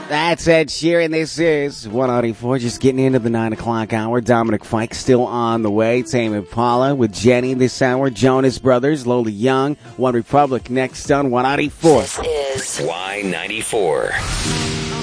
That's Ed Sheeran. This is 184, just getting into the 9 o'clock hour. Dominic Fike still on the way. Tame Impala with Jenny this hour. Jonas Brothers, Lola Young, One Republic next on 184. This is Y94.